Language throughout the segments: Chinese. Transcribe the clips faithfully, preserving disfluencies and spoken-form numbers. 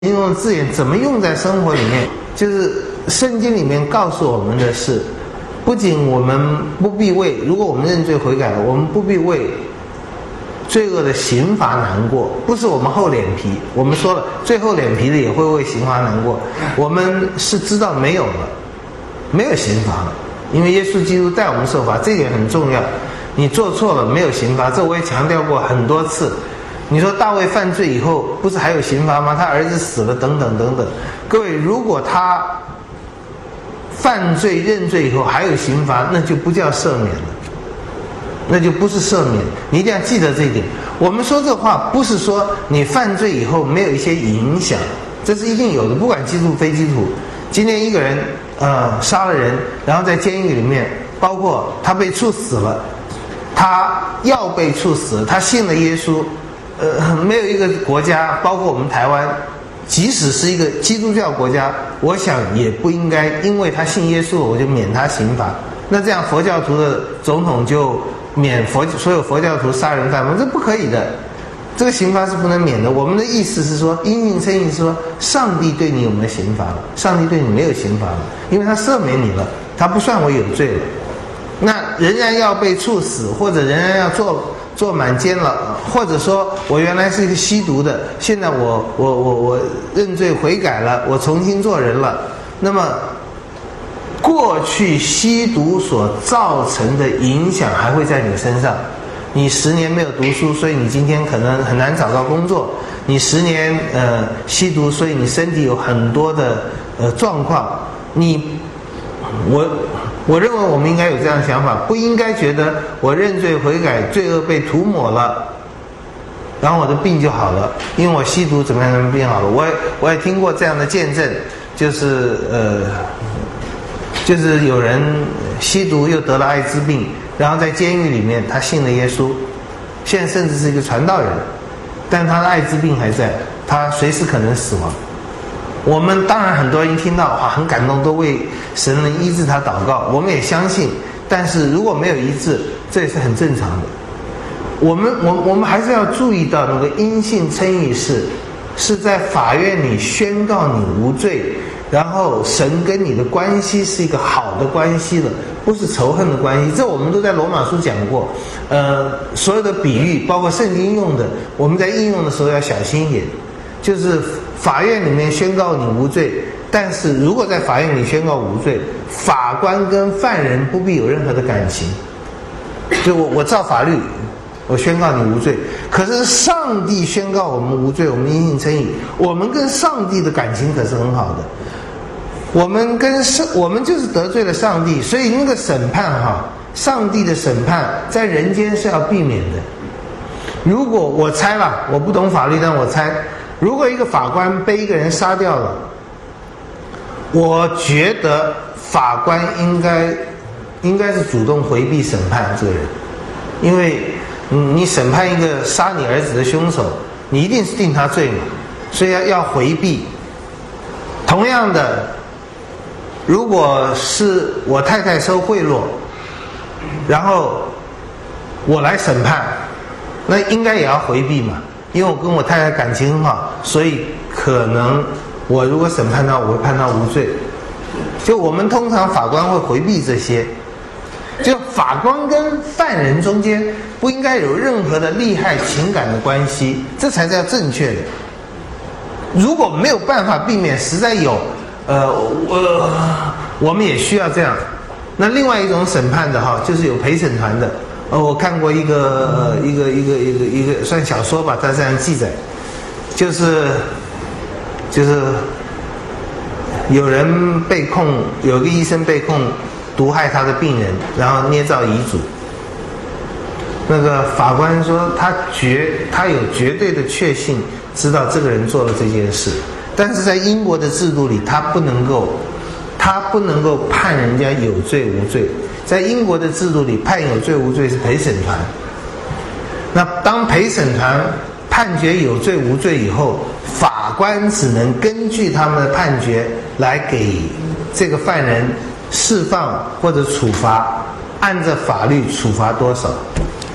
应用字眼怎么用在生活里面，就是圣经里面告诉我们的是，不仅我们不必为，如果我们认罪悔改了，我们不必为罪恶的刑罚难过，不是我们厚脸皮。我们说了，最厚脸皮的也会为刑罚难过。我们是知道没有了，没有刑罚了，因为耶稣基督带我们受罚，这点很重要。你做错了没有刑罚，这我也强调过很多次。你说大卫犯罪以后不是还有刑罚吗？他儿子死了等等等等。各位，如果他犯罪认罪以后还有刑罚，那就不叫赦免了，那就不是赦免。你一定要记得这一点。我们说这话不是说你犯罪以后没有一些影响，这是一定有的，不管基督徒非基督徒。今天一个人呃杀了人，然后在监狱里面，包括他被处死了，他要被处死，他信了耶稣。呃，没有一个国家，包括我们台湾，即使是一个基督教国家，我想也不应该因为他信耶稣我就免他刑罚。那这样佛教徒的总统就免佛所有佛教徒杀人犯吗？这不可以的，这个刑罚是不能免的。我们的意思是说，因信称义是说，上帝对你有没有刑罚了？上帝对你没有刑罚了，因为他赦免你了，他不算为有罪了。那仍然要被处死，或者仍然要做做满监了，或者说我原来是一个吸毒的，现在我我我我认罪悔改了，我重新做人了。那么过去吸毒所造成的影响还会在你身上。你十年没有读书，所以你今天可能很难找到工作。你十年呃吸毒，所以你身体有很多的呃状况。你我。我认为我们应该有这样的想法，不应该觉得我认罪悔改，罪恶被涂抹了，然后我的病就好了，因为我吸毒怎么样怎么样病好了。我也我也听过这样的见证，就是呃，就是有人吸毒又得了艾滋病，然后在监狱里面他信了耶稣，现在甚至是一个传道人，但他的艾滋病还在，他随时可能死亡。我们当然很多人听到啊很感动，都为神能医治他祷告，我们也相信。但是如果没有医治，这也是很正常的。我们我我们还是要注意到那个因信称义是是在法院里宣告你无罪，然后神跟你的关系是一个好的关系了，不是仇恨的关系。这我们都在罗马书讲过。呃，所有的比喻，包括圣经用的，我们在应用的时候要小心一点。就是法院里面宣告你无罪，但是如果在法院里宣告无罪，法官跟犯人不必有任何的感情。就我我照法律，我宣告你无罪。可是上帝宣告我们无罪，我们因信称义，我们跟上帝的感情可是很好的。我们跟上，我们就是得罪了上帝，所以那个审判哈，上帝的审判在人间是要避免的。如果我猜了，我不懂法律，但我猜。如果一个法官被一个人杀掉了，我觉得法官应该应该是主动回避审判这个人，因为你审判一个杀你儿子的凶手，你一定是定他罪嘛，所以要要回避。同样的，如果是我太太收贿赂，然后我来审判，那应该也要回避嘛。因为我跟我太太感情很好，所以可能我如果审判他，我会判他无罪。就我们通常法官会回避这些，就法官跟犯人中间不应该有任何的利害情感的关系，这才叫正确的。如果没有办法避免，实在有，呃，我我们也需要这样。那另外一种审判的哈，就是有陪审团的。呃，我看过一个一个一个一个一个算小说吧，它这样记载，就是就是有人被控，有个医生被控毒害他的病人，然后捏造遗嘱。那个法官说他绝他有绝对的确信知道这个人做了这件事，但是在英国的制度里，他不能够他不能够判人家有罪无罪。在英国的制度里，判有罪无罪是陪审团。那当陪审团判决有罪无罪以后，法官只能根据他们的判决来给这个犯人释放或者处罚，按照法律处罚多少。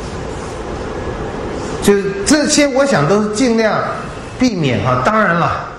就是这些，我想都是尽量避免哈。当然了，